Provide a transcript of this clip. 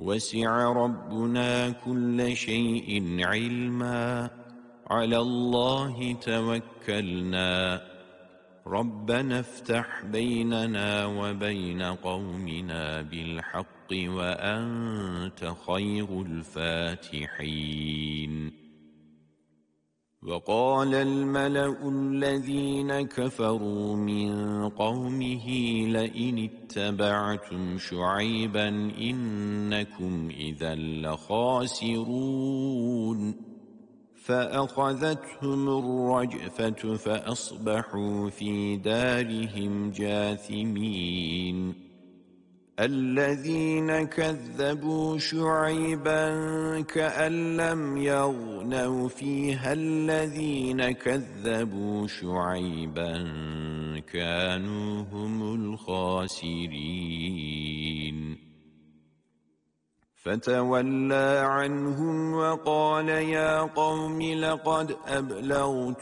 وسع ربنا كل شيء علما على الله توكلنا ربنا افتح بيننا وبين قومنا بالحق وأنت خير الفاتحين وقال الملأ الذين كفروا من قومه لئن اتبعتم شعيبا إنكم إذا لخاسرون فأخذتهم الرجفة فأصبحوا في دارهم جاثمين الذين كذبوا شعيبا كأن لم يغنوا فيها الذين كذبوا شعيبا كانوا هم الخاسرين فتولى عنهم وقال يا قوم لقد أبلغتكم